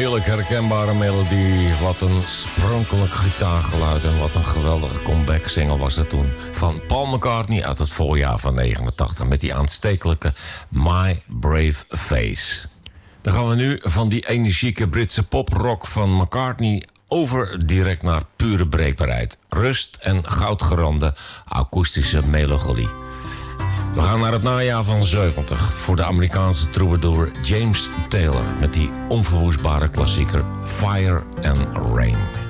heerlijk herkenbare melodie. Wat een sprankelijk gitaargeluid en wat een geweldige comeback-single was het toen. Van Paul McCartney uit het voorjaar van 89 met die aanstekelijke My Brave Face. Dan gaan we nu van die energieke Britse poprock van McCartney over direct naar pure breekbaarheid. Rust en goudgerande akoestische melancholie. We gaan naar het najaar van 70 voor de Amerikaanse troubadour James Taylor met die onverwoestbare klassieker Fire and Rain.